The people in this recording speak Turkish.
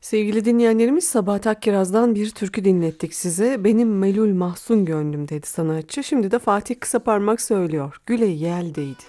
Sevgili dinleyenlerimiz Sabahat Akkiraz'dan bir türkü dinlettik size. Benim melul mahzun gönlüm dedi sanatçı. Şimdi de Fatih Kısaparmak söylüyor. Güle yeldeydi.